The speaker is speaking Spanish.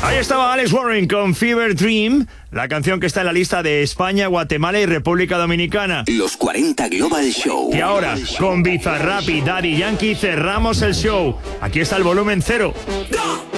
Ahí estaba Alex Warren con Fever Dream, la canción que está en la lista de España, Guatemala y República Dominicana. Los 40 Global Show. Y ahora, con Bizarrap y Daddy Yankee cerramos el show. Aquí está el volumen 0.